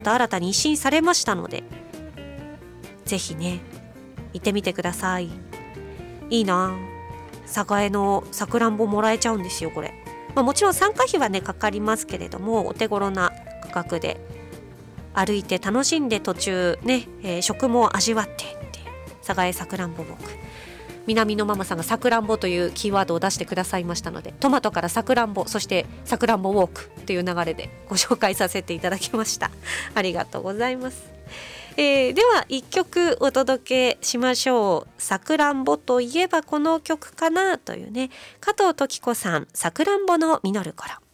新たに一新されましたので、ぜひね行ってみてください。いいな、栄のさくらんぼもらえちゃうんですよこれ。もちろん参加費はねかかりますけれども、お手頃な価格で歩いて楽しんで途中ね、食も味わってって栄さくらんぼウォーク。南のママさんがさくらんぼというキーワードを出してくださいましたので、トマトからさくらんぼ、そしてさくらんぼウォークという流れでご紹介させていただきました。ありがとうございます。では一曲お届けしましょう。さくらんぼといえばこの曲かなというね、加藤登紀子さん、さくらんぼの実る頃。